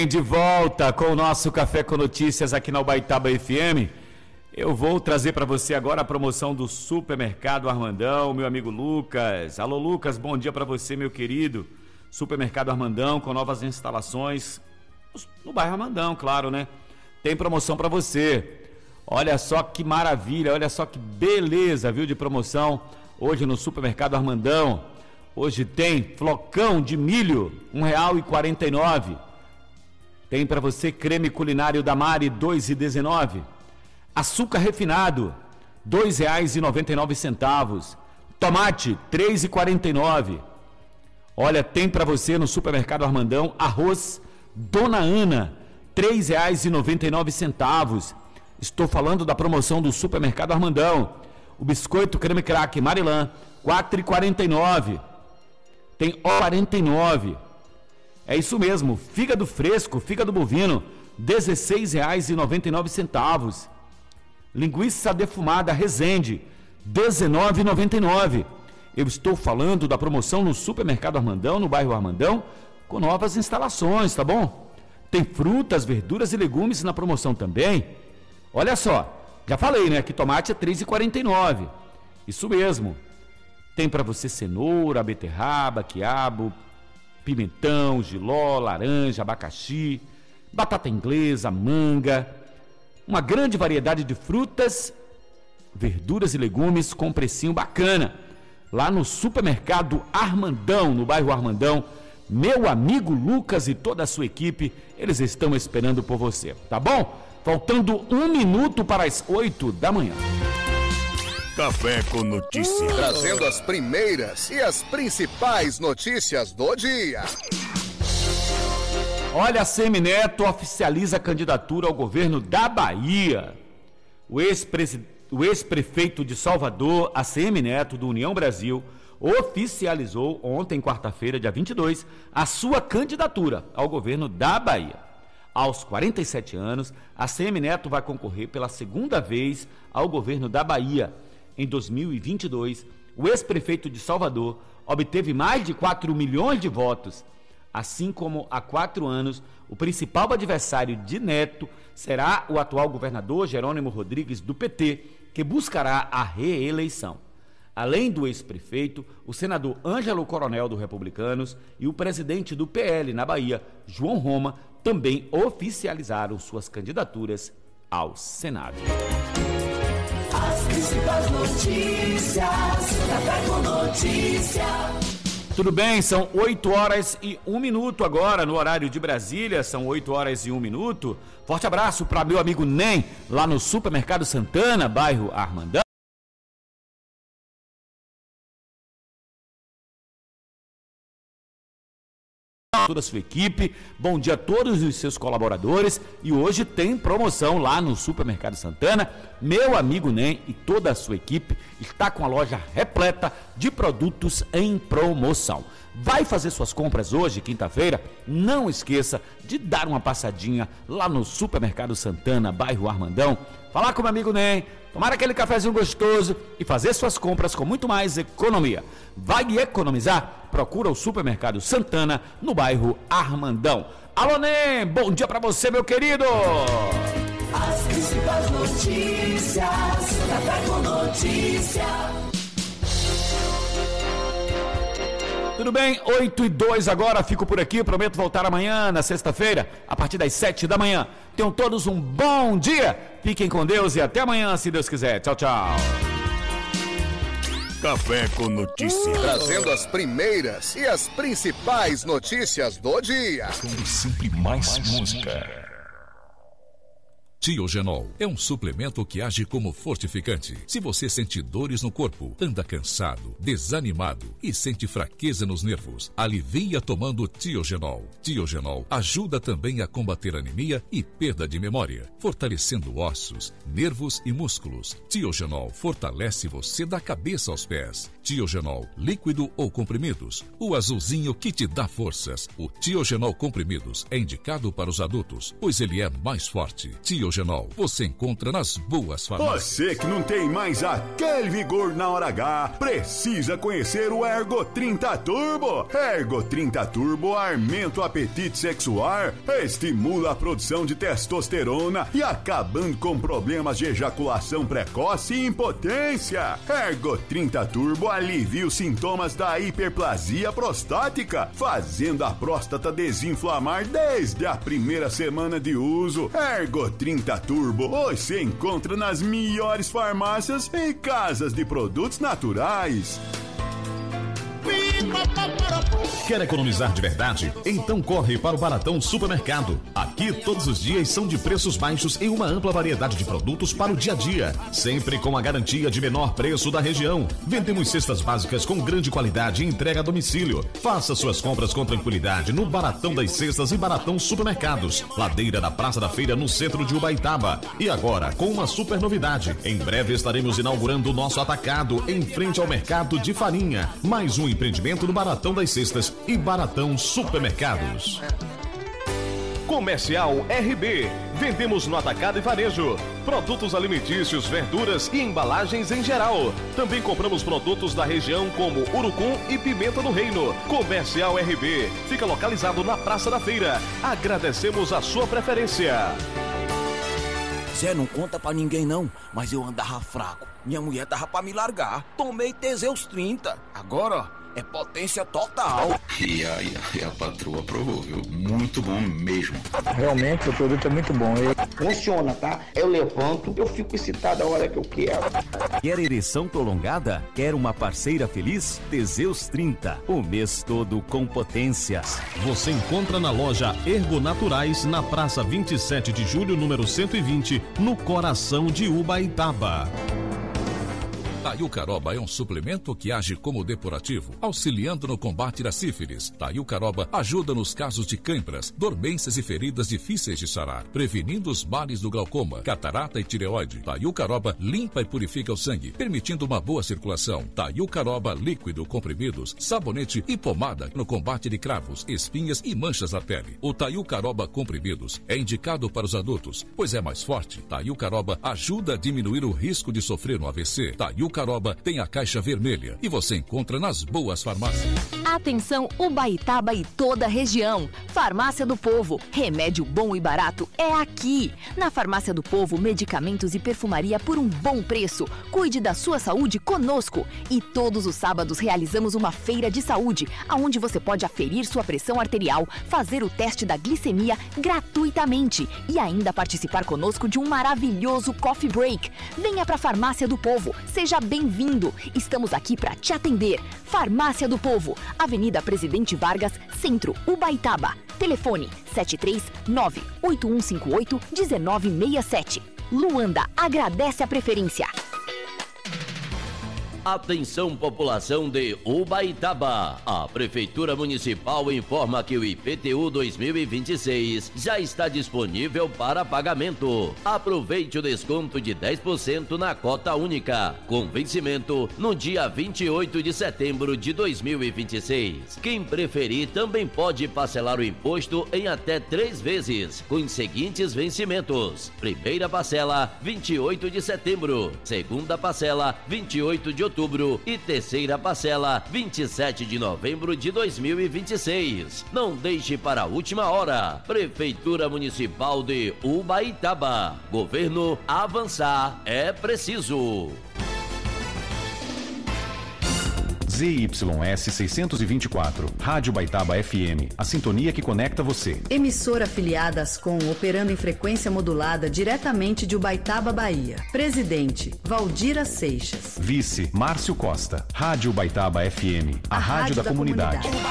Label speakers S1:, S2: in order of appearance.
S1: bem, de volta com o nosso Café com Notícias aqui na Ubaitaba FM. Eu vou trazer para você agora a promoção do Supermercado Armandão, meu amigo Lucas. Alô, Lucas, bom dia para você, meu querido. Supermercado Armandão com novas instalações no bairro Armandão, claro, né? Tem promoção para você. Olha só que maravilha, olha só que beleza, viu, de promoção hoje no Supermercado Armandão. Hoje tem flocão de milho, R$1,49. Tem para você creme culinário da Mari, R$2,19. Açúcar refinado, R$2,99. Tomate, R$3,49. Olha, tem para você no Supermercado Armandão arroz Dona Ana, R$3,99. Estou falando da promoção do Supermercado Armandão. O biscoito creme crack Marilã, R$4,49. Tem R$49. É isso mesmo, fígado fresco, fígado bovino, R$16,99. Linguiça defumada Resende, R$19,99. Eu estou falando da promoção no Supermercado Armandão, no bairro Armandão, com novas instalações, tá bom? Tem frutas, verduras e legumes na promoção também. Olha só, já falei, né, que tomate é R$3,49. Isso mesmo. Tem para você cenoura, beterraba, quiabo, pimentão, jiló, laranja, abacaxi, batata inglesa, manga. Uma grande variedade de frutas, verduras e legumes com precinho bacana. Lá no Supermercado Armandão, no bairro Armandão, meu amigo Lucas e toda a sua equipe, eles estão esperando por você, tá bom? Faltando 1 minuto para as 8 da manhã.
S2: Café com Notícias.
S3: Trazendo as primeiras e as principais notícias do dia.
S1: Olha, a Semineto oficializa a candidatura ao governo da Bahia. O ex-prefeito de Salvador, ACM Neto, do União Brasil, oficializou ontem, quarta-feira, dia 22, a sua candidatura ao governo da Bahia. Aos 47 anos, ACM Neto vai concorrer pela segunda vez ao governo da Bahia. Em 2022, o ex-prefeito de Salvador obteve mais de 4 milhões de votos. Assim como há 4 anos, o principal adversário de Neto será o atual governador Jerônimo Rodrigues, do PT, que buscará a reeleição. Além do ex-prefeito, o senador Ângelo Coronel, do Republicanos, e o presidente do PL na Bahia, João Roma, também oficializaram suas candidaturas ao Senado.
S4: As principais notícias, Café com Notícia.
S1: Tudo bem, são 8h01 agora, no horário de Brasília, são 8h01. Forte abraço para meu amigo Nem, lá no Supermercado Santana, bairro Armandão. Toda a sua equipe, bom dia a todos os seus colaboradores. E hoje tem promoção lá no Supermercado Santana. Meu amigo Nem e toda a sua equipe está com a loja repleta de produtos em promoção. Vai fazer suas compras hoje, quinta-feira? Não esqueça de dar uma passadinha lá no Supermercado Santana, bairro Armandão. Falar com meu amigo Nem, tomar aquele cafezinho gostoso e fazer suas compras com muito mais economia. Vai economizar? Procura o Supermercado Santana no bairro Armandão. Alô, Nem, bom dia pra você, meu querido!
S4: As principais notícias, Café com Notícia.
S1: Tudo bem, 8h02 agora, fico por aqui, prometo voltar amanhã, na sexta-feira, a partir das 7 da manhã. Tenham todos um bom dia, fiquem com Deus e até amanhã, se Deus quiser. Tchau, tchau.
S2: Café com Notícias.
S3: Trazendo as primeiras e as principais notícias do dia.
S2: Tendo sempre mais música.
S5: Tiogenol é um suplemento que age como fortificante. Se você sente dores no corpo, anda cansado, desanimado e sente fraqueza nos nervos, alivia tomando Tiogenol. Tiogenol ajuda também a combater anemia e perda de memória, fortalecendo ossos, nervos e músculos. Tiogenol fortalece você da cabeça aos pés. Tiogenol, líquido ou comprimidos. O azulzinho que te dá forças. O Tiogenol comprimidos é indicado para os adultos, pois ele é mais forte. Tiogenol, você encontra nas boas farmácias.
S6: Você que não tem mais aquele vigor na hora H, precisa conhecer o Ergo 30 Turbo. Ergo 30 Turbo aumenta o apetite sexual, estimula a produção de testosterona e acabando com problemas de ejaculação precoce e impotência. Ergo 30 Turbo alivia os sintomas da hiperplasia prostática, fazendo a próstata desinflamar desde a primeira semana de uso. Ergo 30 Turbo você encontra nas melhores farmácias e casas de produtos naturais.
S7: Quer economizar de verdade? Então corre para o Baratão Supermercado. Aqui todos os dias são de preços baixos e uma ampla variedade de produtos para o dia a dia, sempre com a garantia de menor preço da região. Vendemos cestas básicas com grande qualidade e entrega a domicílio. Faça suas compras com tranquilidade no Baratão das Cestas e Baratão Supermercados, ladeira da Praça da Feira, no centro de Ubaitaba. E agora com uma super novidade: em breve estaremos inaugurando o nosso atacado em frente ao mercado de farinha. Mais um empreendimento no Baratão das Cestas e Baratão Supermercados. Comercial RB. Vendemos no atacado e varejo. Produtos alimentícios, verduras e embalagens em geral. Também compramos produtos da região como urucum e pimenta do reino. Comercial RB. Fica localizado na Praça da Feira. Agradecemos a sua preferência.
S8: Zé, não conta pra ninguém não, mas eu andava fraco. Minha mulher tava pra me largar. Tomei Teseus 30. Agora é potência total.
S9: E a patroa aprovou, viu? Muito bom mesmo.
S10: Realmente o produto é muito bom.
S11: Funciona, tá? Eu levanto, eu fico excitado a hora que eu quero.
S12: Quer ereção prolongada? Quer uma parceira feliz? Teseus 30. O mês todo com potências.
S7: Você encontra na loja Ergo Naturais, na Praça 27 de Julho, número 120, no coração de Ubaitaba.
S5: Taiucaroba é um suplemento que age como depurativo, auxiliando no combate da sífilis. Taiucaroba ajuda nos casos de cãibras, dormências e feridas difíceis de sarar, prevenindo os males do glaucoma, catarata e tireoide. Taiucaroba limpa e purifica o sangue, permitindo uma boa circulação. Taiucaroba líquido, comprimidos, sabonete e pomada no combate de cravos, espinhas e manchas na pele. O Taiucaroba comprimidos é indicado para os adultos, pois é mais forte. Taiucaroba ajuda a diminuir o risco de sofrer um AVC. Taiucaroba tem a caixa vermelha e você encontra nas boas farmácias.
S13: Atenção Ubaitaba e toda a região. Farmácia do Povo, remédio bom e barato é aqui. Na Farmácia do Povo, medicamentos e perfumaria por um bom preço. Cuide da sua saúde conosco. E todos os sábados realizamos uma feira de saúde, onde você pode aferir sua pressão arterial, fazer o teste da glicemia gratuitamente e ainda participar conosco de um maravilhoso coffee break. Venha para a Farmácia do Povo, seja bem-vindo. Estamos aqui para te atender. Farmácia do Povo, Avenida Presidente Vargas, Centro, Ubaitaba. Telefone 739-8158-1967. Luanda agradece a preferência.
S14: Atenção, população de Ubaitaba. A Prefeitura Municipal informa que o IPTU 2026 já está disponível para pagamento. Aproveite o desconto de 10% na cota única, com vencimento no dia 28 de setembro de 2026. Quem preferir também pode parcelar o imposto em até 3 vezes, com os seguintes vencimentos: primeira parcela, 28 de setembro, segunda parcela, 28 de outubro e terceira parcela, 27 de novembro de 2026. Não deixe para a última hora. Prefeitura Municipal de Ubaitaba. Governo avançar é preciso.
S15: ZYS 624, Rádio Ubaitaba FM, a sintonia que conecta você.
S16: Emissora afiliada Ascom, operando em frequência modulada diretamente de Ubaitaba, Bahia. Presidente, Valdira Seixas.
S15: Vice, Márcio Costa. Rádio Ubaitaba FM, a rádio da comunidade.